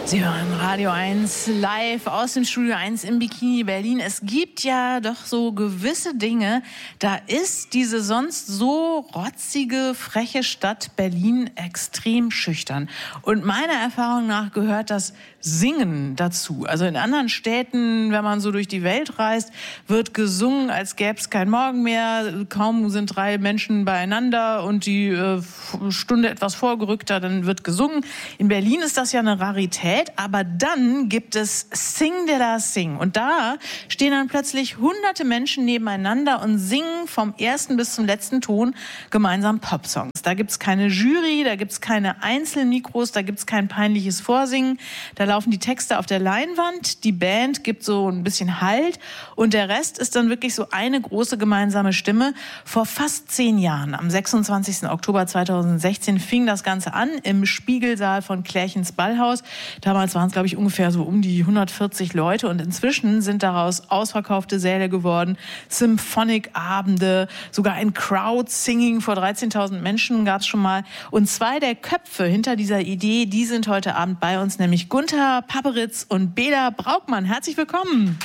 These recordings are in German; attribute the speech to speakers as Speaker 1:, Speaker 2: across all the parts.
Speaker 1: Sie hören Radio 1 live aus dem Studio 1 im Bikini Berlin. Es gibt ja doch so gewisse Dinge, da ist diese sonst so rotzige, freche Stadt Berlin extrem schüchtern. Und meiner Erfahrung nach gehört das Singen dazu. Also in anderen Städten, wenn man so durch die Welt reist, wird gesungen, als gäbe es kein Morgen mehr. Kaum sind 3 Menschen beieinander und die Stunde etwas vorgerückter, dann wird gesungen. In Berlin ist das ja eine Rarität. Aber dann gibt es Sing de la Sing. Und da stehen dann plötzlich hunderte Menschen nebeneinander und singen vom ersten bis zum letzten Ton gemeinsam Popsongs. Da gibt es keine Jury, da gibt es keine Einzelmikros, da gibt es kein peinliches Vorsingen. Da laufen die Texte auf der Leinwand, die Band gibt so ein bisschen Halt und der Rest ist dann wirklich so eine große gemeinsame Stimme. Vor fast 10 Jahren, am 26. Oktober 2016, fing das Ganze an im Spiegelsaal von Klärchens Ballhaus. Damals waren es, glaube ich, ungefähr so um die 140 Leute und inzwischen sind daraus ausverkaufte Säle geworden, Symphonic-Abende, sogar ein Crowd-Singing vor 13.000 Menschen gab es schon mal. Und 2 der Köpfe hinter dieser Idee, die sind heute Abend bei uns, nämlich Gunther Paperitz und Bela Braukmann. Herzlich willkommen.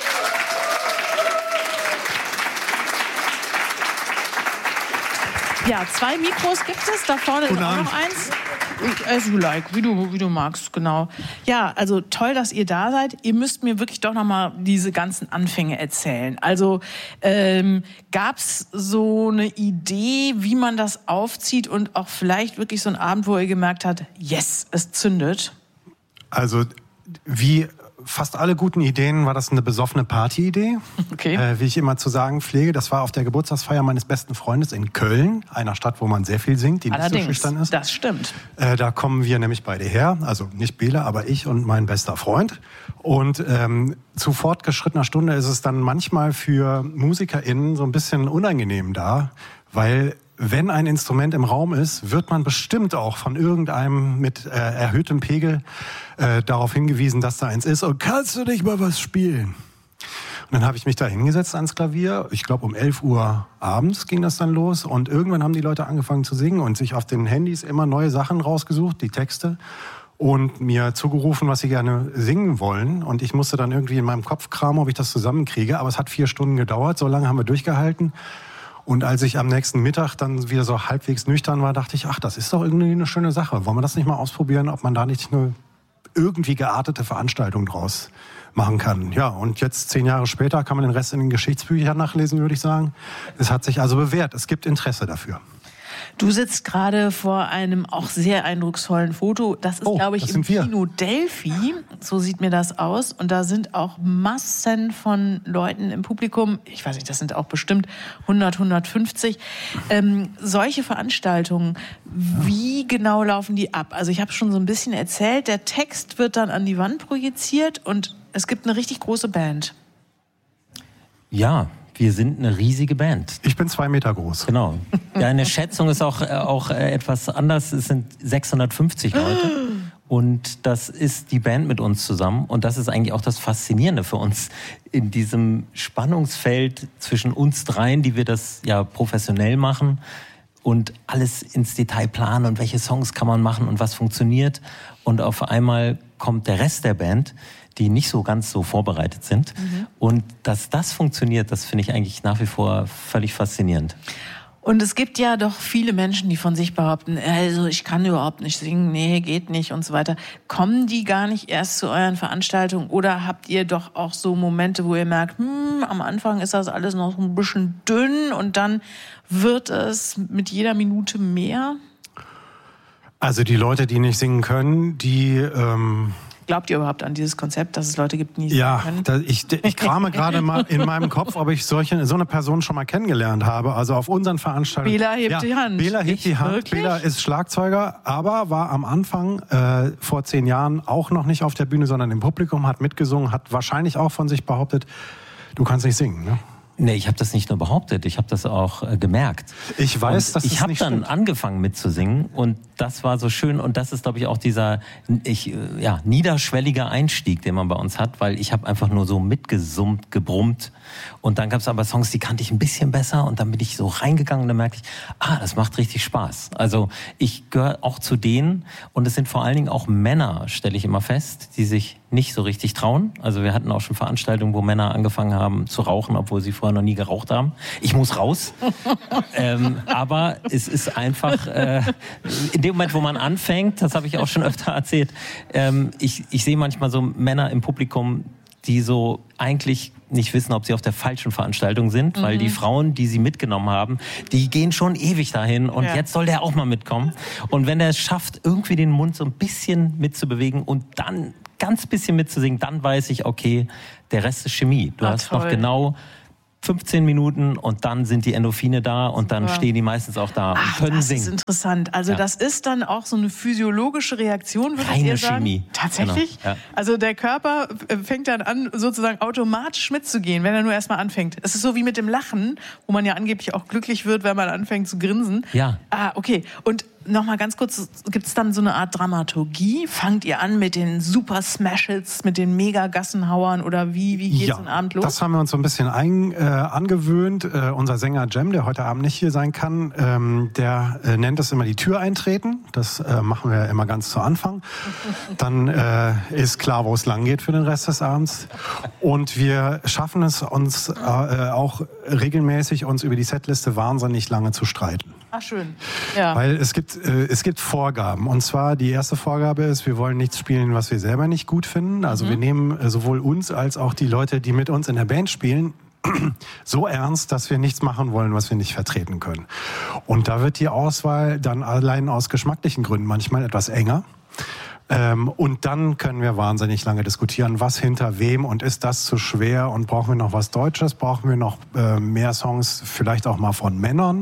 Speaker 1: Ja, 2 Mikros gibt es, da vorne ist auch noch eins. As you like, wie du magst, genau. Ja, also toll, dass ihr da seid. Ihr müsst mir wirklich doch nochmal diese ganzen Anfänge erzählen. Also gab's so eine Idee, wie man das aufzieht und auch vielleicht wirklich so einen Abend, wo ihr gemerkt habt, yes, es zündet?
Speaker 2: Also wie fast alle guten Ideen war das eine besoffene Partyidee.
Speaker 1: Okay.
Speaker 2: Wie ich immer zu sagen pflege, das war auf der Geburtstagsfeier meines besten Freundes in Köln, einer Stadt, wo man sehr viel singt, die
Speaker 1: allerdings
Speaker 2: nicht so schüchtern ist.
Speaker 1: Das stimmt.
Speaker 2: Da kommen wir nämlich beide her, also nicht Bela, aber ich und mein bester Freund. Und zu fortgeschrittener Stunde ist es dann manchmal für MusikerInnen so ein bisschen unangenehm da, weil wenn ein Instrument im Raum ist, wird man bestimmt auch von irgendeinem mit erhöhtem Pegel darauf hingewiesen, dass da eins ist. Und kannst du nicht mal was spielen? Und dann habe ich mich da hingesetzt ans Klavier. Ich glaube, um 11 Uhr abends ging das dann los. Und irgendwann haben die Leute angefangen zu singen und sich auf den Handys immer neue Sachen rausgesucht, die Texte. Und mir zugerufen, was sie gerne singen wollen. Und ich musste dann irgendwie in meinem Kopf kramen, ob ich das zusammenkriege. Aber es hat 4 Stunden gedauert. So lange haben wir durchgehalten. Und als ich am nächsten Mittag dann wieder so halbwegs nüchtern war, dachte ich, ach, das ist doch irgendwie eine schöne Sache. Wollen wir das nicht mal ausprobieren, ob man da nicht eine irgendwie geartete Veranstaltung draus machen kann? Ja, und jetzt 10 Jahre später kann man den Rest in den Geschichtsbüchern nachlesen, würde ich sagen. Es hat sich also bewährt. Es gibt Interesse dafür.
Speaker 1: Du sitzt gerade vor einem auch sehr eindrucksvollen Foto. Das ist, glaube ich, im Kino Delphi. So sieht mir das aus. Und da sind auch Massen von Leuten im Publikum. Ich weiß nicht, das sind auch bestimmt 100, 150. Solche Veranstaltungen, wie genau laufen die ab? Also ich habe schon so ein bisschen erzählt, der Text wird dann an die Wand projiziert und es gibt eine richtig große Band.
Speaker 3: Ja. Wir sind eine riesige Band.
Speaker 2: Ich bin 2 Meter groß.
Speaker 3: Genau. Deine Schätzung ist auch etwas anders. Es sind 650 Leute. Und das ist die Band mit uns zusammen. Und das ist eigentlich auch das Faszinierende für uns in diesem Spannungsfeld zwischen uns dreien, die wir das ja professionell machen und alles ins Detail planen und welche Songs kann man machen und was funktioniert. Und auf einmal kommt der Rest der Band, die nicht so ganz so vorbereitet sind. Und dass das funktioniert, das finde ich eigentlich nach wie vor völlig faszinierend.
Speaker 1: Und es gibt ja doch viele Menschen, die von sich behaupten, also ich kann überhaupt nicht singen, nee, geht nicht und so weiter. Kommen die gar nicht erst zu euren Veranstaltungen oder habt ihr doch auch so Momente, wo ihr merkt, am Anfang ist das alles noch ein bisschen dünn und dann wird es mit jeder Minute mehr?
Speaker 2: Also die Leute, die nicht singen können, die...
Speaker 1: Glaubt ihr überhaupt an dieses Konzept, dass es Leute gibt, die nicht singen können?
Speaker 2: Ja, ich krame gerade mal in meinem Kopf, ob ich so eine Person schon mal kennengelernt habe. Also auf unseren Veranstaltungen.
Speaker 1: Bela hebt die Hand.
Speaker 2: Bela hebt die Hand.
Speaker 1: Wirklich?
Speaker 2: Bela ist Schlagzeuger, aber war am Anfang vor 10 Jahren auch noch nicht auf der Bühne, sondern im Publikum, hat mitgesungen, hat wahrscheinlich auch von sich behauptet, du kannst nicht singen, ne?
Speaker 3: Nee, ich habe das nicht nur behauptet, ich habe das auch gemerkt.
Speaker 2: Ich weiß, dass
Speaker 3: ich habe dann angefangen mitzusingen und das war so schön und das ist, glaube ich, auch dieser niederschwellige Einstieg, den man bei uns hat, weil ich habe einfach nur so mitgesummt, gebrummt und dann gab es aber Songs, die kannte ich ein bisschen besser und dann bin ich so reingegangen und dann merkte ich, das macht richtig Spaß. Also ich gehöre auch zu denen und es sind vor allen Dingen auch Männer, stelle ich immer fest, die sich nicht so richtig trauen. Also wir hatten auch schon Veranstaltungen, wo Männer angefangen haben zu rauchen, obwohl sie vorher noch nie geraucht haben. Ich muss raus. Aber es ist einfach, in dem Moment, wo man anfängt, das habe ich auch schon öfter erzählt, ich sehe manchmal so Männer im Publikum, die so eigentlich nicht wissen, ob sie auf der falschen Veranstaltung sind, weil die Frauen, die sie mitgenommen haben, die gehen schon ewig dahin und jetzt soll der auch mal mitkommen. Und wenn er es schafft, irgendwie den Mund so ein bisschen mitzubewegen und dann ganz bisschen mitzusingen, dann weiß ich, okay, der Rest ist Chemie. Du hast noch genau 15 Minuten und dann sind die Endorphine da und dann stehen die meistens auch da und können singen.
Speaker 1: Das ist interessant. Also das ist dann auch so eine physiologische Reaktion, würde ich sagen.
Speaker 3: Chemie.
Speaker 1: Tatsächlich? Genau. Ja. Also der Körper fängt dann an, sozusagen automatisch mitzugehen, wenn er nur erstmal anfängt. Es ist so wie mit dem Lachen, wo man ja angeblich auch glücklich wird, wenn man anfängt zu grinsen.
Speaker 3: Ja.
Speaker 1: Okay. Und nochmal ganz kurz, gibt es dann so eine Art Dramaturgie? Fangt ihr an mit den Super Smash-Hits, mit den Mega-Gassenhauern oder wie geht so ein Abend los?
Speaker 2: Das haben wir uns so ein bisschen angewöhnt. Unser Sänger Jem, der heute Abend nicht hier sein kann, der nennt das immer die Tür eintreten. Das machen wir immer ganz zu Anfang. Dann ist klar, wo es lang geht für den Rest des Abends. Und wir schaffen es uns auch regelmäßig, uns über die Setliste wahnsinnig lange zu streiten.
Speaker 1: Ach, schön. Ja.
Speaker 2: Weil es gibt Vorgaben. Und zwar die erste Vorgabe ist, wir wollen nichts spielen, was wir selber nicht gut finden. Also wir nehmen sowohl uns als auch die Leute, die mit uns in der Band spielen, so ernst, dass wir nichts machen wollen, was wir nicht vertreten können. Und da wird die Auswahl dann allein aus geschmacklichen Gründen manchmal etwas enger. Und dann können wir wahnsinnig lange diskutieren, was hinter wem und ist das zu schwer und brauchen wir noch was Deutsches, brauchen wir noch mehr Songs, vielleicht auch mal von Männern.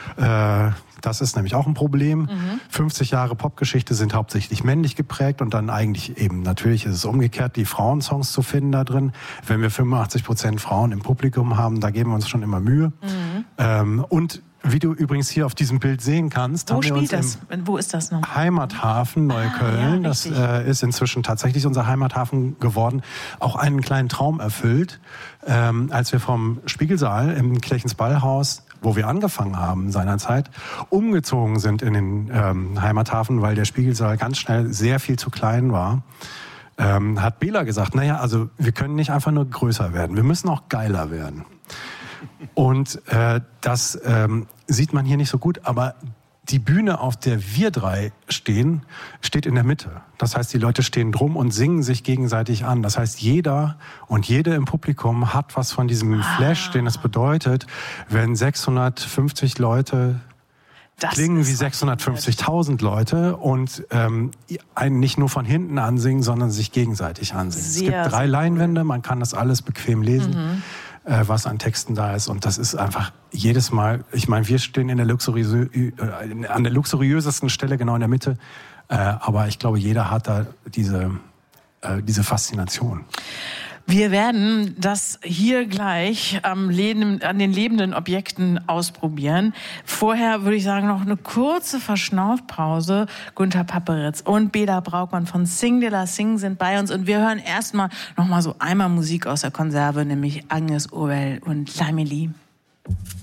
Speaker 2: Das ist nämlich auch ein Problem. 50 Jahre Popgeschichte sind hauptsächlich männlich geprägt und dann eigentlich eben, natürlich ist es umgekehrt, die Frauensongs zu finden da drin. Wenn wir 85% Frauen im Publikum haben, da geben wir uns schon immer Mühe. Und wie du übrigens hier auf diesem Bild sehen kannst, haben wir uns
Speaker 1: Wo ist das noch?
Speaker 2: Heimathafen Neukölln, das ist inzwischen tatsächlich unser Heimathafen geworden, auch einen kleinen Traum erfüllt, als wir vom Spiegelsaal im Kirchens Ballhaus, wo wir angefangen haben seinerzeit, umgezogen sind in den Heimathafen, weil der Spiegelsaal ganz schnell sehr viel zu klein war. Hat Bela gesagt, also wir können nicht einfach nur größer werden, wir müssen auch geiler werden. Und das sieht man hier nicht so gut, aber die Bühne, auf der wir drei stehen, steht in der Mitte. Das heißt, die Leute stehen drum und singen sich gegenseitig an. Das heißt, jeder und jede im Publikum hat was von diesem Flash, den es bedeutet, wenn 650 Leute klingen wie 650.000 Leute und einen nicht nur von hinten ansingen, sondern sich gegenseitig ansingen. Es gibt 3 Leinwände, man kann das alles bequem lesen. Was an Texten da ist. Und das ist einfach jedes Mal, ich meine, wir stehen an der luxuriösesten Stelle genau in der Mitte, aber ich glaube, jeder hat da diese Faszination.
Speaker 1: Wir werden das hier gleich an den lebenden Objekten ausprobieren. Vorher würde ich sagen, noch eine kurze Verschnaufpause. Günther Papperitz und Bela Braukmann von Sing de la Sing sind bei uns. Und wir hören erstmal noch mal so einmal Musik aus der Konserve, nämlich Agnes Obel und Laimeli.